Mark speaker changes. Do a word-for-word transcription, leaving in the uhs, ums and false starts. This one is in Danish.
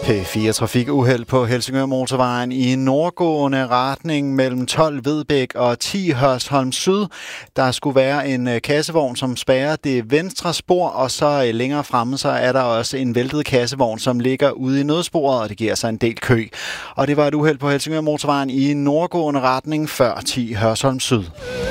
Speaker 1: P fire trafikuheld på Helsingør Motorvejen i nordgående retning mellem tolv Vedbæk og ti Hørsholm Syd. Der skulle være en kassevogn, som spærrer det venstre spor, og så længere fremme så er der også en væltet kassevogn, som ligger ude i nødsporet, og det giver sig en del kø. Og det var et uheld på Helsingør Motorvejen i nordgående retning før ti Hørsholm Syd.